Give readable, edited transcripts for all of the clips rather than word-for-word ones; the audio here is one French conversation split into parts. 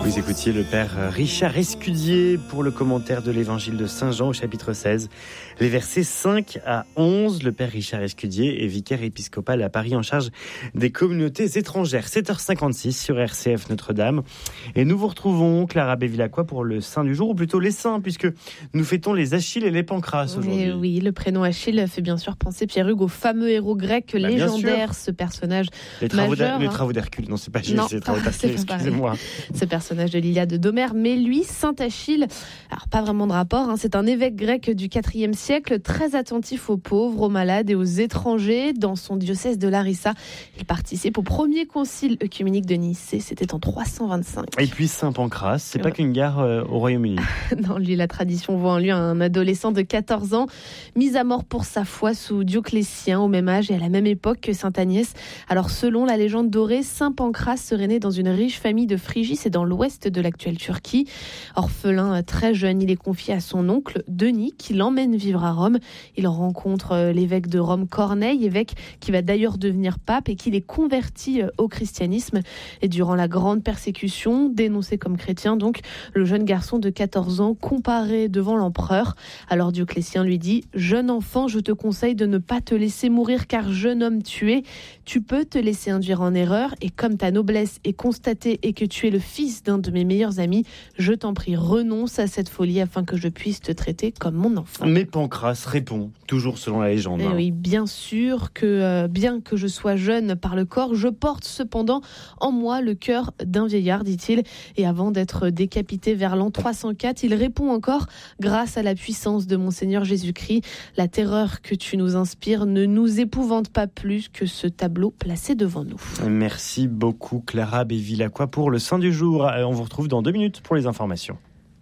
Vous écoutiez le père Richard Escudier pour le commentaire de l'évangile de Saint Jean au chapitre 16, les versets 5 à 11. Le père Richard Escudier est vicaire épiscopal à Paris en charge des communautés étrangères. 7h56 sur RCF Notre-Dame. Et nous vous retrouvons, Clara Bévilacqua, pour le saint du jour, ou plutôt les saints, puisque nous fêtons les Achilles et les Pancras aujourd'hui. Oui, le prénom Achille fait bien sûr penser, Pierre-Hugues, au fameux héros grec légendaire, ce personnage majeur. Les travaux d'Hercule, non, c'est pas Gilles, c'est les travaux d'Hercule, excusez-moi. Ce personnage de l'Iliade d'Homère, mais lui, saint Achille, alors pas vraiment de rapport, c'est un évêque grec du IVe siècle, très attentif aux pauvres, aux malades et aux étrangers. Dans son diocèse de Larissa, il participe au premier concile œcuménique de Nicée, c'était en 325. Et puis saint Pancras, c'est pas qu'une gare au Royaume-Uni. Non, lui, la tradition voit en lui un adolescent de 14 ans, mis à mort pour sa foi sous Dioclétien, au même âge et à la même époque que sainte Agnès. Alors selon la légende dorée, saint Pancras serait né dans une riche famille de Phrygie, c'est dans l'ouest de l'actuelle Turquie. Orphelin très jeune, il est confié à son oncle Denis qui l'emmène vivre à Rome. Il rencontre l'évêque de Rome Corneille, évêque qui va d'ailleurs devenir pape et qui les convertit au christianisme. Et durant la grande persécution, dénoncé comme chrétien, donc le jeune garçon de 14 ans comparaît devant l'empereur. Alors Dioclétien lui dit: « Jeune enfant, je te conseille de ne pas te laisser mourir car jeune homme tu es. Tu peux te laisser induire en erreur et comme ta noblesse est constatée et que tu es le fils d'un de mes meilleurs amis, je t'en prie, renonce à cette folie afin que je puisse te traiter comme mon enfant. » Mais Pancras répond, toujours selon la légende. Et oui, bien sûr que bien que je sois jeune par le corps, je porte cependant en moi le cœur d'un vieillard, dit-il. Et avant d'être décapité vers l'an 304, il répond encore: grâce à la puissance de mon Seigneur Jésus-Christ, la terreur que tu nous inspires ne nous épouvante pas plus que ce tableau placé devant nous. Merci beaucoup Clara Bévilacqua pour le Saint du jour. On vous retrouve dans 2 minutes pour les informations.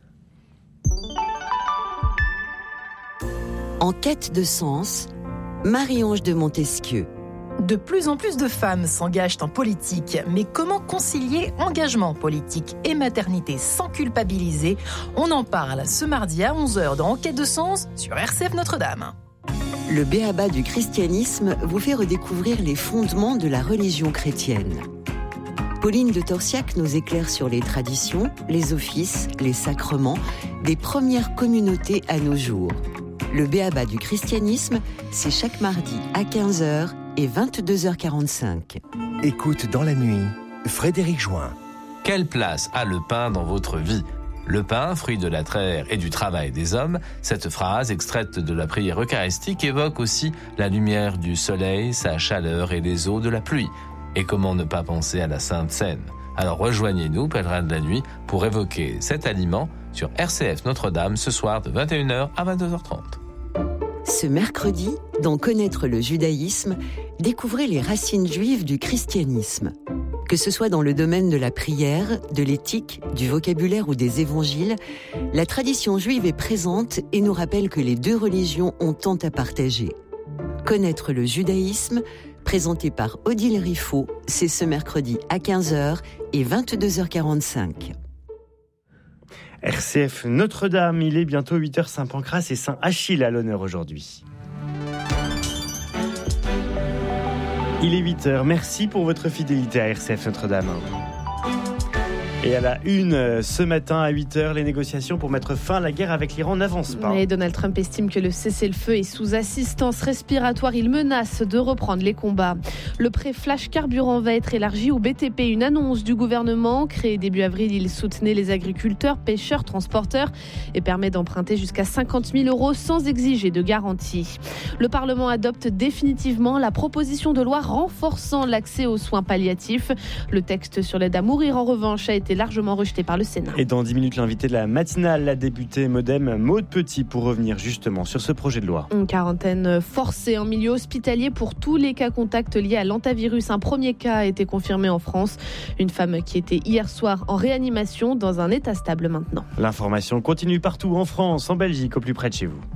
En quête de sens, Marie-Ange de Montesquieu. De plus en plus de femmes s'engagent en politique, mais comment concilier engagement politique et maternité sans culpabiliser? On en parle ce mardi à 11h dans Enquête de sens sur RCF Notre-Dame. Le b.a.-ba du christianisme vous fait redécouvrir les fondements de la religion chrétienne. Pauline de Torsiac nous éclaire sur les traditions, les offices, les sacrements des premières communautés à nos jours. Le b.a.-ba du christianisme, c'est chaque mardi à 15h et 22h45. Écoute dans la nuit, Frédéric Join. Quelle place a le pain dans votre vie ? Le pain, fruit de la terre et du travail des hommes, cette phrase extraite de la prière eucharistique évoque aussi la lumière du soleil, sa chaleur et les eaux de la pluie. Et comment ne pas penser à la Sainte Seine ? Alors rejoignez-nous, pèlerins de la nuit, pour évoquer cet aliment sur RCF Notre-Dame ce soir de 21h à 22h30. Ce mercredi, dans Connaître le judaïsme, découvrez les racines juives du christianisme. Que ce soit dans le domaine de la prière, de l'éthique, du vocabulaire ou des évangiles, la tradition juive est présente et nous rappelle que les deux religions ont tant à partager. Connaître le judaïsme, présenté par Odile Riffaut, c'est ce mercredi à 15h et 22h45. RCF Notre-Dame, il est bientôt 8h, Saint Pancras et Saint Achille à l'honneur aujourd'hui. Il est 8h, merci pour votre fidélité à RCF Notre-Dame. Et à la une, ce matin à 8h, les négociations pour mettre fin à la guerre avec l'Iran n'avancent pas. Mais Donald Trump estime que le cessez-le-feu est sous assistance respiratoire. Il menace de reprendre les combats. Le prêt flash carburant va être élargi au BTP. Une annonce du gouvernement. Créé début avril, il soutenait les agriculteurs, pêcheurs, transporteurs et permet d'emprunter jusqu'à 50 000 € sans exiger de garantie. Le Parlement adopte définitivement la proposition de loi renforçant l'accès aux soins palliatifs. Le texte sur l'aide à mourir, en revanche, a été largement rejeté par le Sénat. Et dans 10 minutes, l'invité de la matinale, la députée Modem Maude Petit, pour revenir justement sur ce projet de loi. Une quarantaine forcée en milieu hospitalier pour tous les cas contacts liés à l'hantavirus. Un premier cas a été confirmé en France. Une femme qui était hier soir en réanimation dans un état stable maintenant. L'information continue partout en France, en Belgique, au plus près de chez vous.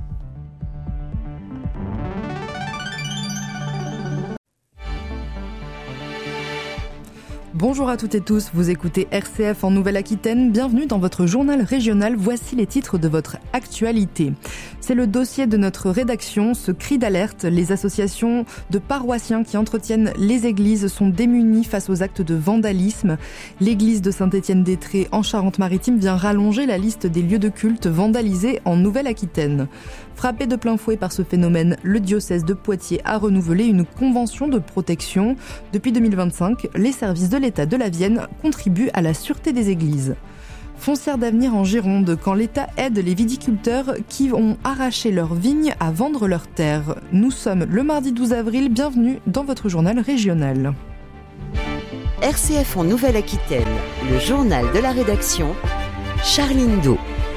Bonjour à toutes et tous, vous écoutez RCF en Nouvelle-Aquitaine, bienvenue dans votre journal régional, voici les titres de votre actualité. C'est le dossier de notre rédaction, ce cri d'alerte, les associations de paroissiens qui entretiennent les églises sont démunies face aux actes de vandalisme. L'église de Saint-Étienne-d'Étré en Charente-Maritime vient rallonger la liste des lieux de culte vandalisés en Nouvelle-Aquitaine. Frappé de plein fouet par ce phénomène, le diocèse de Poitiers a renouvelé une convention de protection. Depuis 2025, les services de l'État de la Vienne contribuent à la sûreté des églises. Foncière d'avenir en Gironde, quand l'État aide les viticulteurs qui ont arraché leurs vignes à vendre leurs terres. Nous sommes le mardi 12 avril, bienvenue dans votre journal régional. RCF en Nouvelle-Aquitaine, le journal de la rédaction, Charline Do.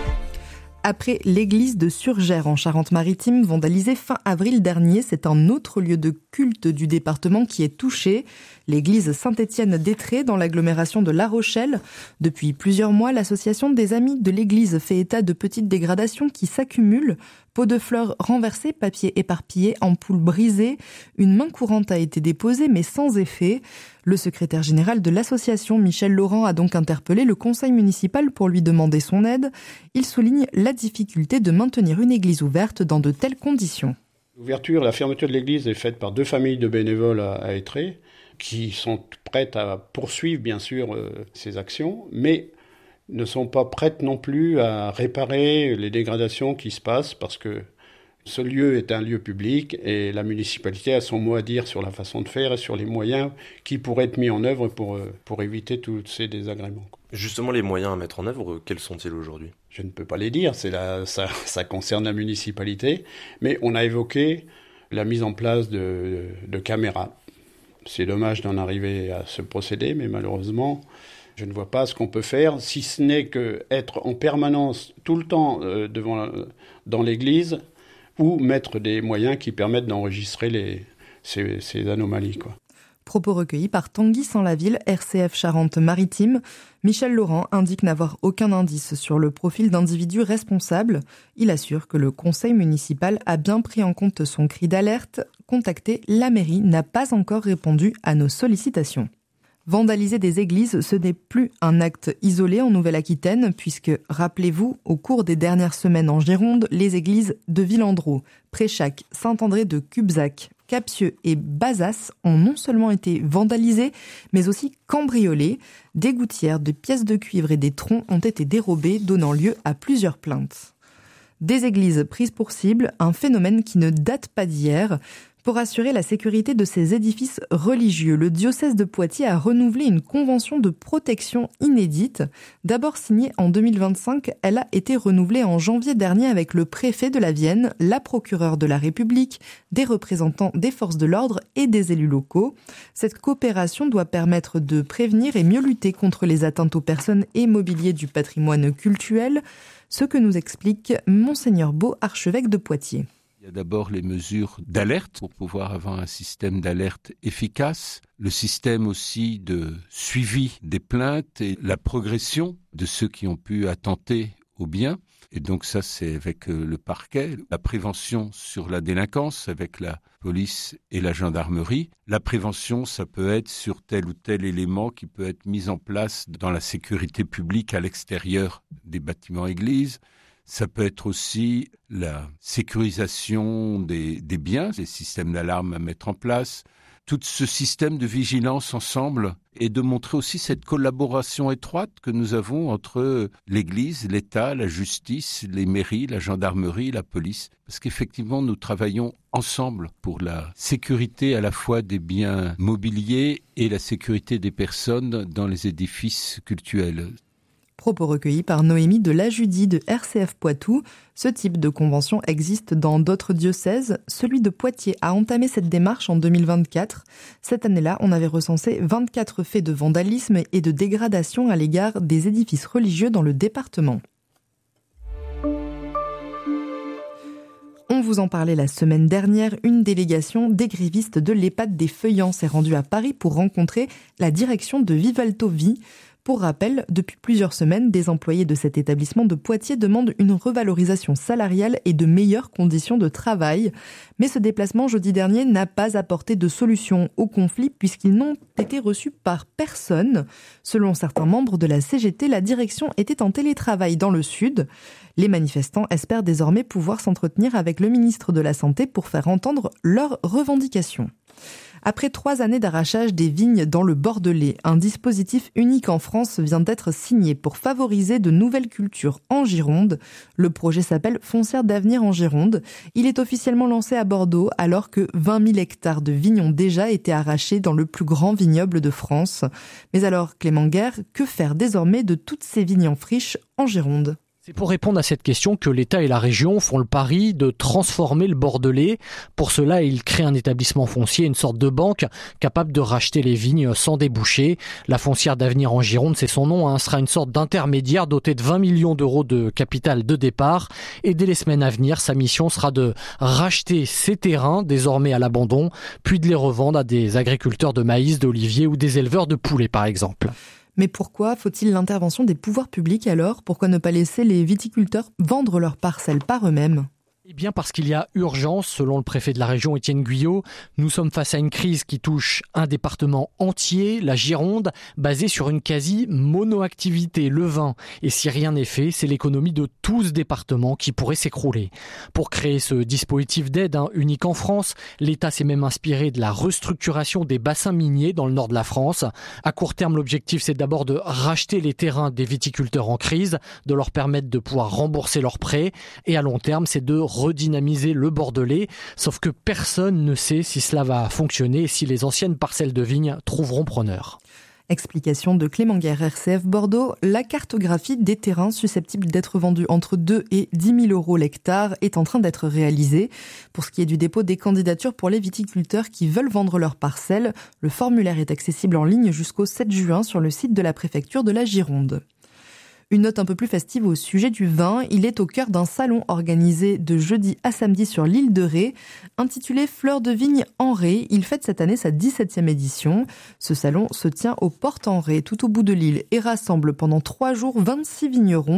Après l'église de Surgères en Charente-Maritime, vandalisée fin avril dernier, c'est un autre lieu de culte du département qui est touché, l'église Saint-Étienne-d'Étré dans l'agglomération de La Rochelle. Depuis plusieurs mois, l'association des Amis de l'église fait état de petites dégradations qui s'accumulent. Pots de fleurs renversés, papier éparpillé, ampoules brisées. Une main courante a été déposée mais sans effet. Le secrétaire général de l'association, Michel Laurent, a donc interpellé le conseil municipal pour lui demander son aide. Il souligne la difficulté de maintenir une église ouverte dans de telles conditions. La fermeture de l'église est faite par 2 familles de bénévoles à Étré qui sont prêtes à poursuivre bien sûr ces actions, mais ne sont pas prêtes non plus à réparer les dégradations qui se passent parce que ce lieu est un lieu public et la municipalité a son mot à dire sur la façon de faire et sur les moyens qui pourraient être mis en œuvre pour éviter tous ces désagréments. Justement, les moyens à mettre en œuvre, quels sont-ils aujourd'hui ? Je ne peux pas les dire, ça concerne la municipalité, mais on a évoqué la mise en place de caméras. C'est dommage d'en arriver à ce procédé, mais malheureusement, je ne vois pas ce qu'on peut faire, si ce n'est qu'être en permanence, tout le temps dans l'église, ou mettre des moyens qui permettent d'enregistrer ces anomalies, quoi. Propos recueillis par Tanguy Sans-Laville, RCF Charente-Maritime. Michel Laurent indique n'avoir aucun indice sur le profil d'individus responsables. Il assure que le conseil municipal a bien pris en compte son cri d'alerte. Contacté, la mairie n'a pas encore répondu à nos sollicitations. Vandaliser des églises, ce n'est plus un acte isolé en Nouvelle-Aquitaine, puisque, rappelez-vous, au cours des dernières semaines en Gironde, les églises de Villandreau, Préchac, Saint-André de Cubzac, Capsieux et Bazas ont non seulement été vandalisées, mais aussi cambriolées. Des gouttières, des pièces de cuivre et des troncs ont été dérobés, donnant lieu à plusieurs plaintes. Des églises prises pour cible, un phénomène qui ne date pas d'hier. Pour assurer la sécurité de ces édifices religieux, le diocèse de Poitiers a renouvelé une convention de protection inédite. D'abord signée en 2025, elle a été renouvelée en janvier dernier avec le préfet de la Vienne, la procureure de la République, des représentants des forces de l'ordre et des élus locaux. Cette coopération doit permettre de prévenir et mieux lutter contre les atteintes aux personnes et mobilier du patrimoine cultuel, ce que nous explique Monseigneur Beau, archevêque de Poitiers. Il y a d'abord les mesures d'alerte pour pouvoir avoir un système d'alerte efficace, le système aussi de suivi des plaintes et la progression de ceux qui ont pu attenter aux biens. Et donc ça, c'est avec le parquet, la prévention sur la délinquance avec la police et la gendarmerie. La prévention, ça peut être sur tel ou tel élément qui peut être mis en place dans la sécurité publique à l'extérieur des bâtiments églises. Ça peut être aussi la sécurisation des biens, les systèmes d'alarme à mettre en place. Tout ce système de vigilance ensemble et de montrer aussi cette collaboration étroite que nous avons entre l'Église, l'État, la justice, les mairies, la gendarmerie, la police. Parce qu'effectivement, nous travaillons ensemble pour la sécurité à la fois des biens mobiliers et la sécurité des personnes dans les édifices cultuels. Propos recueillis par Noémie de Lajudie de RCF Poitou. Ce type de convention existe dans d'autres diocèses. Celui de Poitiers a entamé cette démarche en 2024. Cette année-là, on avait recensé 24 faits de vandalisme et de dégradation à l'égard des édifices religieux dans le département. On vous en parlait la semaine dernière, une délégation des grévistes de l'EHPAD des Feuillants s'est rendue à Paris pour rencontrer la direction de Vivalto Vie. Pour rappel, depuis plusieurs semaines, des employés de cet établissement de Poitiers demandent une revalorisation salariale et de meilleures conditions de travail. Mais ce déplacement jeudi dernier n'a pas apporté de solution au conflit puisqu'ils n'ont été reçus par personne. Selon certains membres de la CGT, la direction était en télétravail dans le sud. Les manifestants espèrent désormais pouvoir s'entretenir avec le ministre de la Santé pour faire entendre leurs revendications. Après 3 années d'arrachage des vignes dans le Bordelais, un dispositif unique en France vient d'être signé pour favoriser de nouvelles cultures en Gironde. Le projet s'appelle Foncière d'avenir en Gironde. Il est officiellement lancé à Bordeaux alors que 20 000 hectares de vignes ont déjà été arrachés dans le plus grand vignoble de France. Mais alors, Clément Guerre, que faire désormais de toutes ces vignes en friche en Gironde ? C'est pour répondre à cette question que l'État et la région font le pari de transformer le Bordelais. Pour cela, ils créent un établissement foncier, une sorte de banque, capable de racheter les vignes sans débouché. La Foncière d'avenir en Gironde, c'est son nom, sera une sorte d'intermédiaire doté de 20 millions d'euros de capital de départ. Et dès les semaines à venir, sa mission sera de racheter ces terrains, désormais à l'abandon, puis de les revendre à des agriculteurs de maïs, d'oliviers ou des éleveurs de poulets, par exemple. Mais pourquoi faut-il l'intervention des pouvoirs publics alors ? Pourquoi ne pas laisser les viticulteurs vendre leurs parcelles par eux-mêmes ? Eh bien parce qu'il y a urgence, selon le préfet de la région Étienne Guyot. Nous sommes face à une crise qui touche un département entier, la Gironde, basée sur une quasi-monoactivité, le vin. Et si rien n'est fait, c'est l'économie de tout ce département qui pourrait s'écrouler. Pour créer ce dispositif d'aide unique en France, l'État s'est même inspiré de la restructuration des bassins miniers dans le nord de la France. À court terme, l'objectif c'est d'abord de racheter les terrains des viticulteurs en crise, de leur permettre de pouvoir rembourser leurs prêts. Et à long terme, c'est de redynamiser le Bordelais, sauf que personne ne sait si cela va fonctionner et si les anciennes parcelles de vignes trouveront preneur. Explication de Clément Guerre, RCF Bordeaux. La cartographie des terrains susceptibles d'être vendus entre 2 et 10 000 euros l'hectare est en train d'être réalisée. Pour ce qui est du dépôt des candidatures pour les viticulteurs qui veulent vendre leurs parcelles, le formulaire est accessible en ligne jusqu'au 7 juin sur le site de la préfecture de la Gironde. Une note un peu plus festive au sujet du vin. Il est au cœur d'un salon organisé de jeudi à samedi sur l'île de Ré, intitulé Fleurs de vigne en Ré. Il fête cette année sa 17e édition. Ce salon se tient aux Portes en Ré, tout au bout de l'île, et rassemble pendant 3 jours 26 vignerons